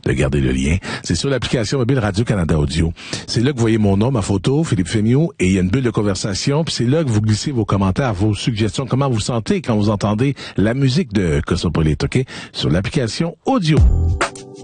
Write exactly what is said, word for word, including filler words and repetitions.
de garder le lien. C'est sur l'application mobile Radio-Canada Audio. C'est là que vous voyez mon nom, ma photo, Philippe Fémiot, et il y a une bulle de conversation, puis c'est là que vous glissez vos commentaires, vos suggestions, comment vous sentez quand vous entendez la musique de Cosmopolite, OK? Sur l'application audio.